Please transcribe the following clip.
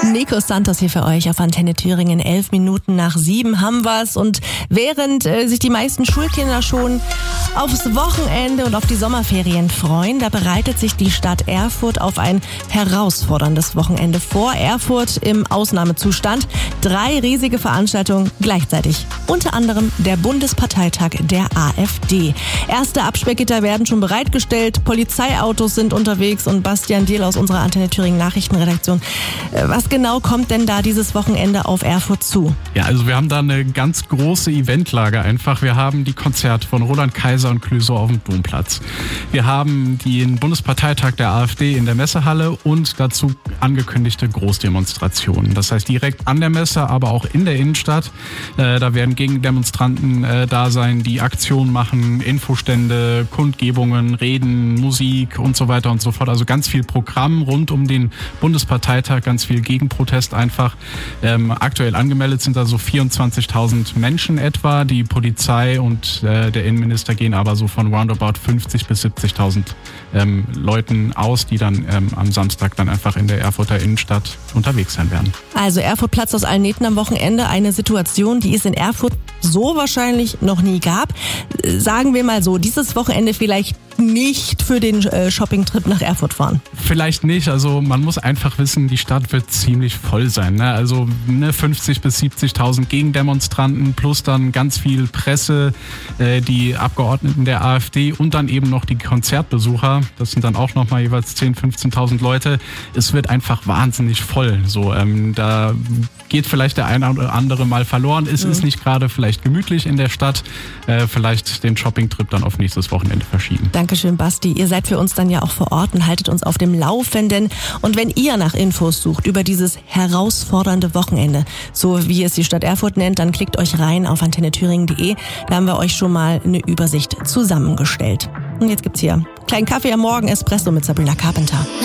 Nico Santos hier für euch auf Antenne Thüringen. 11 Minuten nach 7 haben wir's. Und während sich die meisten Schulkinder schon aufs Wochenende und auf die Sommerferien freuen, da bereitet sich die Stadt Erfurt auf ein herausforderndes Wochenende vor. Erfurt im Ausnahmezustand. 3 riesige Veranstaltungen gleichzeitig. Unter anderem der Bundesparteitag der AfD. Erste Absperrgitter werden schon bereitgestellt. Polizeiautos sind unterwegs und Bastian Diehl aus unserer Antenne Thüringen Nachrichtenredaktion. Was genau kommt denn da dieses Wochenende auf Erfurt zu? Ja, also wir haben da eine ganz große Eventlage einfach. Wir haben die Konzerte von Roland Kaiser und Clouseau auf dem Domplatz. Wir haben den Bundesparteitag der AfD in der Messehalle und dazu angekündigte Großdemonstrationen. Das heißt direkt an der Messe, aber auch in der Innenstadt. Da werden Gegendemonstranten da sein, die Aktionen machen, Infostände, Kundgebungen, Reden, Musik und so weiter und so fort. Also ganz viel Programm rund um den Bundesparteitag, ganz viel Gegenprotest einfach. Aktuell angemeldet sind da so 24.000 Menschen etwa. Die Polizei und der Innenminister gehen aber so von roundabout 50.000 bis 70.000 Leuten aus, die dann am Samstag dann einfach in der Erfurter Innenstadt unterwegs sein werden. Also Erfurt platzt aus allen Nähten am Wochenende. Eine Situation, die es in Erfurt so wahrscheinlich noch nie gab. Sagen wir mal so, dieses Wochenende vielleicht nicht für den Shoppingtrip nach Erfurt fahren. Vielleicht nicht, also man muss einfach wissen, die Stadt wird ziemlich voll sein. Ne? Also 50.000 bis 70.000 Gegendemonstranten plus dann ganz viel Presse, die Abgeordneten der AfD und dann eben noch die Konzertbesucher. Das sind dann auch nochmal jeweils 10.000, 15.000 Leute. Es wird einfach wahnsinnig voll. So, da geht vielleicht der eine oder andere mal verloren. Es ist nicht gerade vielleicht gemütlich in der Stadt. Vielleicht den Shoppingtrip dann auf nächstes Wochenende verschieben. Dankeschön, Basti. Ihr seid für uns dann ja auch vor Ort und haltet uns auf dem Laufenden. Und wenn ihr nach Infos sucht über dieses herausfordernde Wochenende, so wie es die Stadt Erfurt nennt, dann klickt euch rein auf antennethüringen.de. Da haben wir euch schon mal eine Übersicht zusammengestellt. Und jetzt gibt's hier einen kleinen Kaffee am Morgen, Espresso mit Sabrina Carpenter.